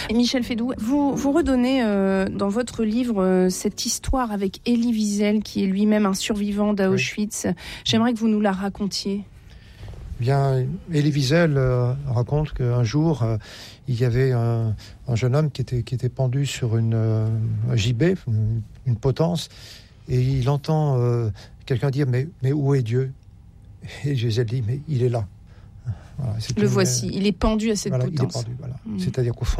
Et Michel Fédoux, vous redonnez dans votre livre cette histoire avec Elie Wiesel, qui est lui-même un survivant d'Auschwitz. Oui. J'aimerais que vous nous la racontiez. Bien, Elie Wiesel raconte qu'un jour, il y avait un jeune homme qui était pendu sur un gibet, une potence, et il entend quelqu'un dire mais où est Dieu? Et Wiesel dit mais il est là. Voilà, voici, il est pendu à cette potence. Il est pendu, voilà. C'est-à-dire qu'au fond,